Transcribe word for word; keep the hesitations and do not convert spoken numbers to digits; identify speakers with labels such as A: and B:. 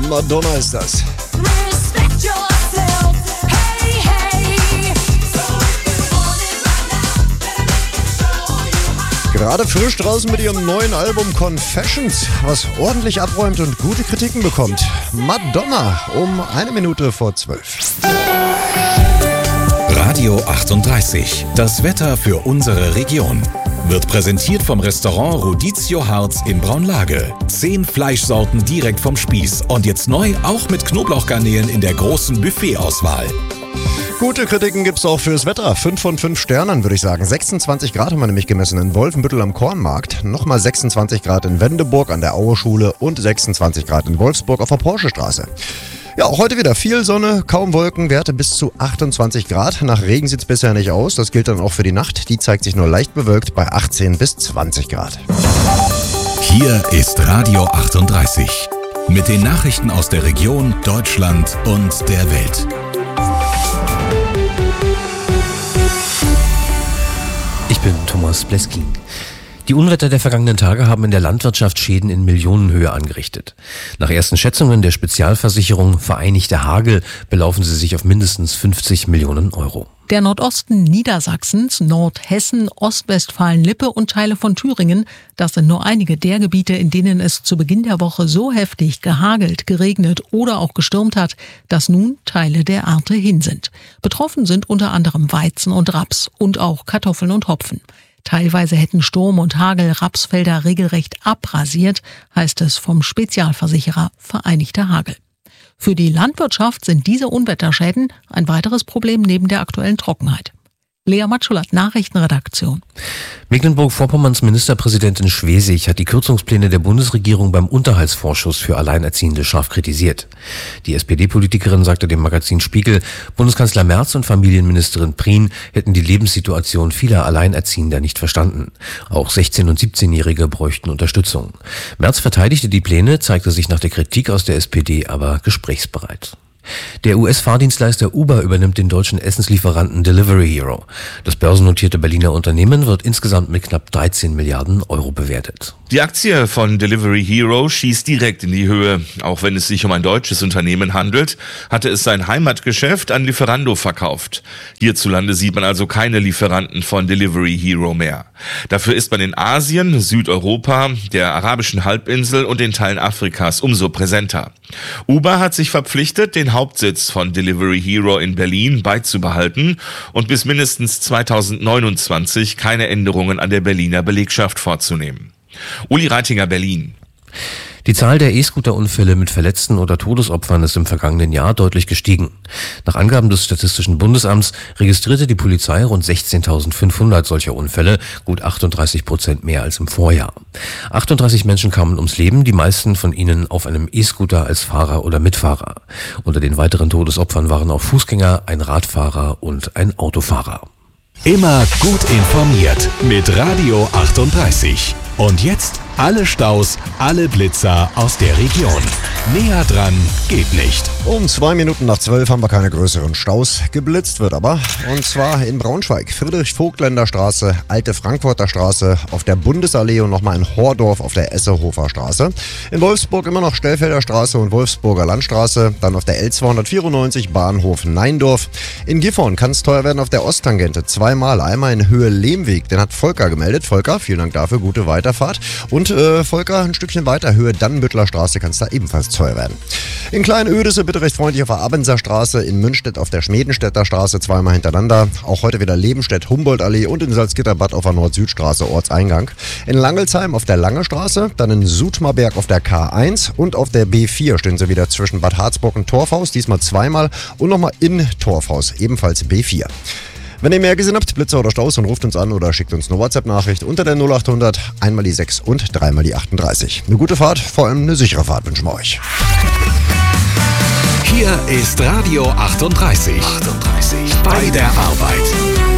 A: Madonna ist das. Gerade frisch draußen mit ihrem neuen Album Confessions, was ordentlich abräumt und gute Kritiken bekommt. Madonna um eine Minute vor zwölf.
B: Radio achtunddreißig, das Wetter für unsere Region. Wird präsentiert vom Restaurant Rodizio Harz in Braunlage. Zehn Fleischsorten direkt vom Spieß und jetzt neu auch mit Knoblauchgarnelen in der großen Buffetauswahl.
A: Gute Kritiken gibt's auch fürs Wetter. Fünf von fünf Sternen, würde ich sagen. sechsundzwanzig Grad haben wir nämlich gemessen in Wolfenbüttel am Kornmarkt. Nochmal sechsundzwanzig Grad in Wendeburg an der Aue-Schule und sechsundzwanzig Grad in Wolfsburg auf der Porsche-Straße. Ja, auch heute wieder viel Sonne, kaum Wolken, Werte bis zu achtundzwanzig Grad. Nach Regen sieht's bisher nicht aus. Das gilt dann auch für die Nacht. Die zeigt sich nur leicht bewölkt bei achtzehn bis zwanzig Grad.
B: Hier ist Radio achtunddreißig. Mit den Nachrichten aus der Region, Deutschland und der Welt.
C: Ich bin Thomas Bleskin. Die Unwetter der vergangenen Tage haben in der Landwirtschaft Schäden in Millionenhöhe angerichtet. Nach ersten Schätzungen der Spezialversicherung Vereinigter Hagel belaufen sie sich auf mindestens fünfzig Millionen Euro.
D: Der Nordosten Niedersachsens, Nordhessen, Ostwestfalen-Lippe und Teile von Thüringen, das sind nur einige der Gebiete, in denen es zu Beginn der Woche so heftig gehagelt, geregnet oder auch gestürmt hat, dass nun Teile der Ernte hin sind. Betroffen sind unter anderem Weizen und Raps und auch Kartoffeln und Hopfen. Teilweise hätten Sturm und Hagel Rapsfelder regelrecht abrasiert, heißt es vom Spezialversicherer Vereinigter Hagel. Für die Landwirtschaft sind diese Unwetterschäden ein weiteres Problem neben der aktuellen Trockenheit. Lea Matschulat, Nachrichtenredaktion.
C: Mecklenburg-Vorpommerns Ministerpräsidentin Schwesig hat die Kürzungspläne der Bundesregierung beim Unterhaltsvorschuss für Alleinerziehende scharf kritisiert. Die S P D-Politikerin sagte dem Magazin Spiegel, Bundeskanzler Merz und Familienministerin Prien hätten die Lebenssituation vieler Alleinerziehender nicht verstanden. Auch sechzehn- und siebzehnjährige bräuchten Unterstützung. Merz verteidigte die Pläne, zeigte sich nach der Kritik aus der S P D aber gesprächsbereit. Der U S-Fahrdienstleister Uber übernimmt den deutschen Essenslieferanten Delivery Hero. Das börsennotierte Berliner Unternehmen wird insgesamt mit knapp dreizehn Milliarden Euro bewertet.
E: Die Aktie von Delivery Hero schießt direkt in die Höhe. Auch wenn es sich um ein deutsches Unternehmen handelt, hatte es sein Heimatgeschäft an Lieferando verkauft. Hierzulande sieht man also keine Lieferanten von Delivery Hero mehr. Dafür ist man in Asien, Südeuropa, der arabischen Halbinsel und den Teilen Afrikas umso präsenter. Uber hat sich verpflichtet, den Hauptsitz von Delivery Hero in Berlin beizubehalten und bis mindestens zweitausendneunundzwanzig keine Änderungen an der Berliner Belegschaft vorzunehmen. Uli Reitinger, Berlin.
C: Die Zahl der E-Scooter-Unfälle mit Verletzten oder Todesopfern ist im vergangenen Jahr deutlich gestiegen. Nach Angaben des Statistischen Bundesamts registrierte die Polizei rund sechzehntausendfünfhundert solcher Unfälle, gut achtunddreißig Prozent mehr als im Vorjahr. achtunddreißig Menschen kamen ums Leben, die meisten von ihnen auf einem E-Scooter als Fahrer oder Mitfahrer. Unter den weiteren Todesopfern waren auch Fußgänger, ein Radfahrer und ein Autofahrer.
B: Immer gut informiert mit Radio achtunddreißig. Und jetzt alle Staus, alle Blitzer aus der Region. Näher dran geht nicht.
A: Um zwei Minuten nach zwölf haben wir keine größeren Staus. Geblitzt wird aber. Und zwar in Braunschweig. Friedrich-Vogtländer Straße, Alte Frankfurter Straße, auf der Bundesallee und nochmal in Hordorf auf der Essehofer Straße. In Wolfsburg immer noch Stellfelder Straße und Wolfsburger Landstraße. Dann auf der L zweihundertvierundneunzig Bahnhof Neindorf. In Gifhorn kann es teuer werden auf der Osttangente. Zweimal. Einmal in Höhe Lehmweg. Den hat Volker gemeldet. Volker, vielen Dank dafür. Gute Weiterfahrt. Und äh, Volker, ein Stückchen weiter, Höhe Dannenbüttler Straße, kann es da ebenfalls teuer werden. In Kleinödisse bitte recht freundlich auf der Abenser Straße, in Münstedt auf der Schmedenstädter Straße zweimal hintereinander. Auch heute wieder Lebenstedt, Humboldtallee und in Salzgitterbad auf der Nord-Süd-Straße, Ortseingang. In Langelsheim auf der Lange Straße, dann in Sudmarberg auf der K eins und auf der B vier stehen sie wieder zwischen Bad Harzburg und Torfhaus, diesmal zweimal und nochmal in Torfhaus, ebenfalls B vier. Wenn ihr mehr gesehen habt, Blitzer oder Staus, dann ruft uns an oder schickt uns eine WhatsApp-Nachricht unter der null achthundert, einmal die sechs und dreimal die achtunddreißig. Eine gute Fahrt, vor allem eine sichere Fahrt wünschen wir euch.
B: Hier ist Radio achtunddreißig. achtunddreißig. Bei der Arbeit.